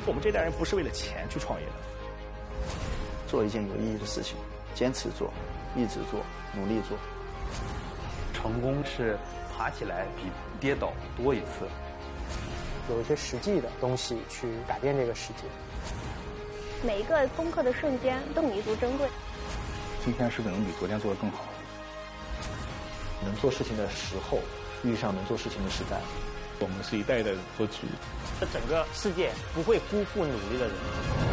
我们这代人不是为了钱去创业的， 做一件有意义的事情，坚持做，一直做，努力做。 成功是爬起来比跌倒多一次。 有一些实际的东西去改变这个世界。 每一个攻克的瞬间都弥足珍贵。 今天是不是能比昨天做得更好？ 能做事情的时候遇上能做事情的时代。 我们是一代代做题。 这整个世界不会辜负努力的人。